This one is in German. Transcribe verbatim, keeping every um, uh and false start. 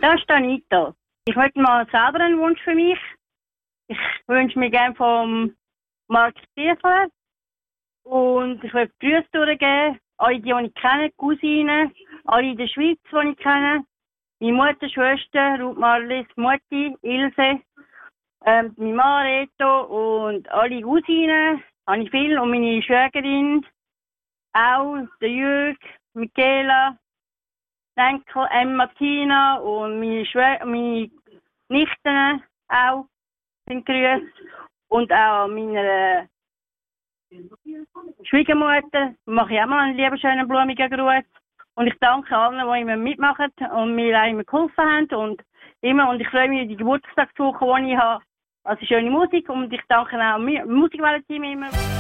Da ist Anita. Ich möchte mal selber einen Wunsch für mich. Ich wünsche mir gerne vom Marc Stiefler. Und ich möchte Grüße durchgeben. Alle, die, die ich kenne, Cousinen, alle in der Schweiz, die ich kenne. Meine Mutter, Schwester, Ruth Marlies, Mutti, Ilse, ähm, meine Mann Reto und alle Cousinen, habe ich viel. Und meine Schwägerin, auch der Jürg, Michaela, Enkel, Emma, Tina und meine, Schwä- meine Nichten auch sind grüßt. Und auch meine Schwiegermutter mache ich auch mal einen lieben, schönen, blumigen Gruß. Und ich danke allen, die immer mitmachen und mir auch immer geholfen haben. Und, immer, und ich freue mich auf die Geburtstagswoche, die ich habe. Also schöne Musik und ich danke auch dem Musikwellen-Team immer.